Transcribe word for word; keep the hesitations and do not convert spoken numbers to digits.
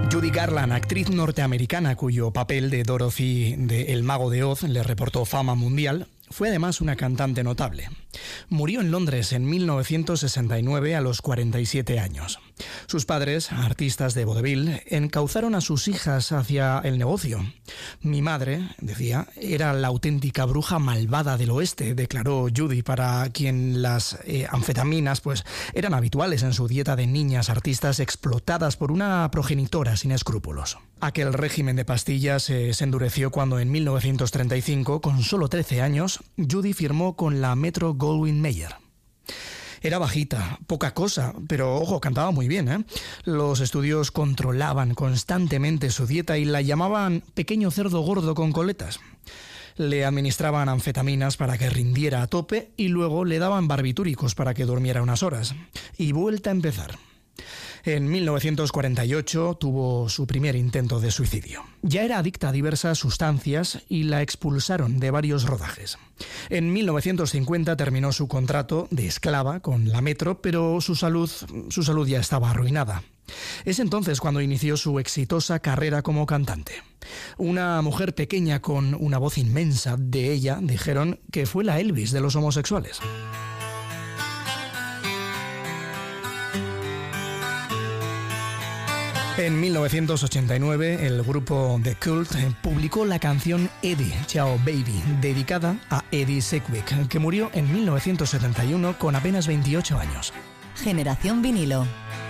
Judy Garland, actriz norteamericana cuyo papel de Dorothy de El Mago de Oz le reportó fama mundial, fue además una cantante notable. Murió en Londres en mil novecientos sesenta y nueve a los cuarenta y siete años. Sus padres, artistas de vodevil, encauzaron a sus hijas hacia el negocio. Mi madre, decía, era la auténtica bruja malvada del oeste, declaró Judy, para quien las eh, anfetaminas pues, eran habituales en su dieta de niñas artistas explotadas por una progenitora sin escrúpulos. Aquel régimen de pastillas eh, se endureció cuando en mil novecientos treinta y cinco, con solo trece años, Judy firmó con la Metro-Goldwyn-Mayer. Era bajita, poca cosa, pero ojo, cantaba muy bien, ¿eh? Los estudios controlaban constantemente su dieta y la llamaban pequeño cerdo gordo con coletas. Le administraban anfetaminas para que rindiera a tope y luego le daban barbitúricos para que durmiera unas horas. Y vuelta a empezar. En mil novecientos cuarenta y ocho tuvo su primer intento de suicidio. Ya era adicta a diversas sustancias y la expulsaron de varios rodajes. En mil novecientos cincuenta terminó su contrato de esclava con la Metro, pero su salud, su salud ya estaba arruinada. Es entonces cuando inició su exitosa carrera como cantante. Una mujer pequeña con una voz inmensa, de ella dijeron que fue la Elvis de los homosexuales. En mil novecientos ochenta y nueve, el grupo The Cult publicó la canción Eddie, Ciao Baby, dedicada a Eddie Sedgwick, que murió en mil novecientos setenta y uno con apenas veintiocho años. Generación Vinilo.